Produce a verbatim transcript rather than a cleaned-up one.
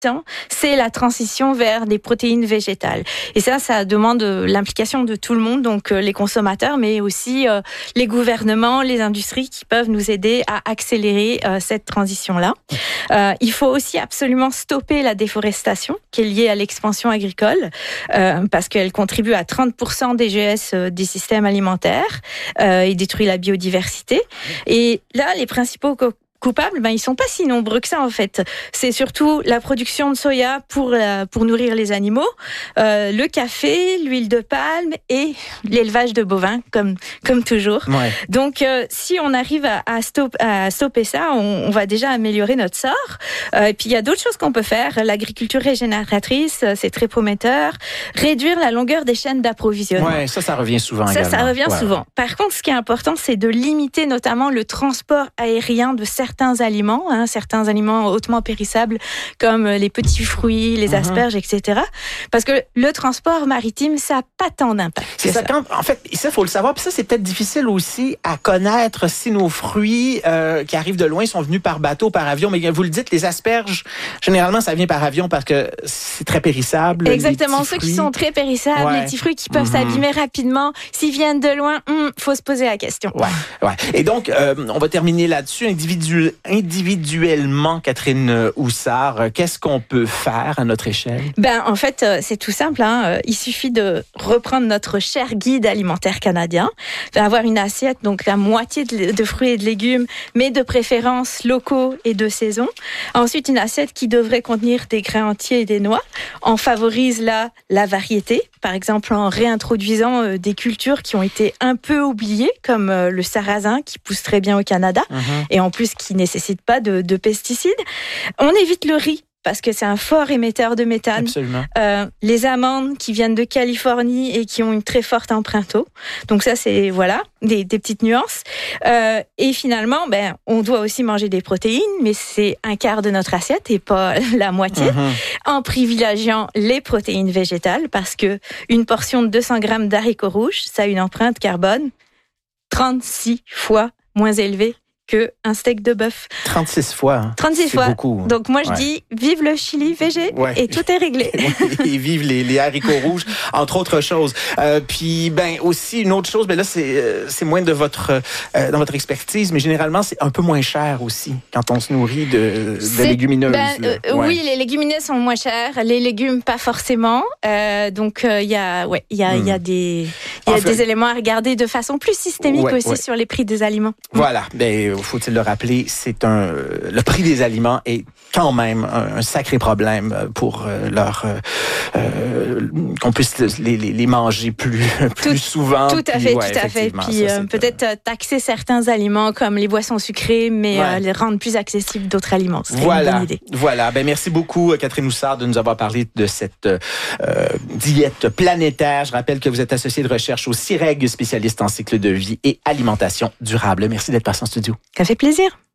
c'est la transition vers des protéines végétales. Et ça, ça demande l'implication de tout le monde, donc les consommateurs, mais aussi euh, les gouvernements, les industries qui peuvent nous aider à accélérer euh, cette transition-là. Euh, il faut aussi absolument stopper la déforestation qui est liée à l'expansion agricole, euh, parce qu'elle contribue à trente pour cent des G S euh, des systèmes alimentaires euh, et détruit la biodiversité. Et là, les principaux co- coupables, ben ils sont pas si nombreux que ça en fait. C'est surtout la production de soya pour euh, pour nourrir les animaux, euh, le café, l'huile de palme et l'élevage de bovins comme comme toujours. Ouais. Donc euh, si on arrive à, à, stop, à stopper ça, on, on va déjà améliorer notre sort. Euh, et puis il y a d'autres choses qu'on peut faire. L'agriculture régénératrice, c'est très prometteur. Réduire la longueur des chaînes d'approvisionnement. Ouais, ça ça revient souvent. Ça également. ça revient ouais. souvent. Par contre, ce qui est important, c'est de limiter notamment le transport aérien de certains certains aliments, hein, certains aliments hautement périssables comme les petits fruits, les asperges, mm-hmm. et cetera. Parce que le transport maritime, ça n'a pas tant d'impact. C'est ça, ça. Quand, en fait, ça, il faut le savoir. Puis ça, c'est peut-être difficile aussi à connaître si nos fruits euh, qui arrivent de loin sont venus par bateau, par avion. Mais vous le dites, les asperges, généralement, ça vient par avion parce que c'est très périssable. Exactement. Ceux fruits. qui sont très périssables, ouais. les petits fruits qui peuvent mm-hmm. s'abîmer rapidement, s'ils viennent de loin, il hum, faut se poser la question. Ouais, ouais. Et donc, euh, on va terminer là-dessus. Individu- individuellement, Catherine Houssard, qu'est-ce qu'on peut faire à notre échelle? Ben, en fait, c'est tout simple. Hein. Il suffit de reprendre notre cher guide alimentaire canadien, d'avoir une assiette, donc la moitié de fruits et de légumes, mais de préférence locaux et de saison. Ensuite, une assiette qui devrait contenir des grains entiers et des noix. On favorise là la variété, par exemple en réintroduisant euh, des cultures qui ont été un peu oubliées, comme euh, le sarrasin qui pousse très bien au Canada, mmh. et en plus qui nécessite pas de, de pesticides. On évite le riz, parce que c'est un fort émetteur de méthane. Absolument. Euh, les amandes qui viennent de Californie et qui ont une très forte empreinte eau. Donc ça, c'est voilà des, des petites nuances. Euh, et finalement, ben, on doit aussi manger des protéines, mais c'est un quart de notre assiette et pas la moitié, mm-hmm. en privilégiant les protéines végétales, parce que une portion de deux cents grammes d'haricots rouges, ça a une empreinte carbone trente-six fois moins élevée qu'un steak de bœuf. trente-six fois. Hein. trente-six c'est fois. Beaucoup. Donc moi, je ouais. dis, vive le chili végé ouais. et tout est réglé. Et vive les, les haricots rouges, entre autres choses. Euh, puis, ben aussi, une autre chose, ben là, c'est, euh, c'est moins de votre, euh, dans votre expertise, mais généralement, c'est un peu moins cher aussi quand on se nourrit de, de légumineuses. Ben, euh, ouais. Oui, les légumineuses sont moins chères. Les légumes, pas forcément. Euh, donc, il euh, y a, ouais, il y a, il hmm. y a des, il y a des fait, éléments à regarder de façon plus systémique ouais, aussi ouais. sur les prix des aliments. Voilà. Ben, faut-il le rappeler, c'est un le prix des aliments est quand même un, un sacré problème pour euh, leur euh, euh, qu'on puisse les, les, les manger plus plus tout, souvent. Tout à puis, fait, ouais, tout à fait. Puis ça, euh, peut-être euh, taxer certains aliments comme les boissons sucrées, mais ouais. euh, les rendre plus accessibles d'autres aliments. C'est voilà, une bonne idée. Voilà. Ben merci beaucoup, Catherine Houssard, de nous avoir parlé de cette euh, diète planétaire. Je rappelle que vous êtes associée de recherche au C I R E G, spécialiste en cycle de vie et alimentation durable. Merci d'être passée en studio. Ça fait plaisir.